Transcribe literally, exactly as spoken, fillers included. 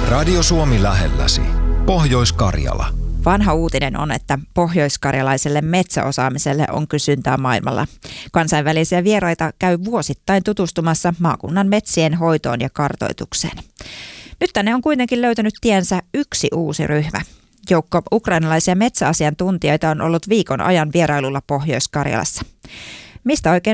Radio Suomi lähelläsi. Pohjois-Karjala. Vanha uutinen on, että pohjoiskarjalaiselle metsäosaamiselle on kysyntää maailmalla. Kansainvälisiä vieraita käy vuosittain tutustumassa maakunnan metsien hoitoon ja kartoitukseen. Nyt tänne on kuitenkin löytänyt tiensä yksi uusi ryhmä. Joukko ukrainalaisia metsäasiantuntijoita on ollut viikon ajan vierailulla Pohjois-Karjalassa. Mistä oikein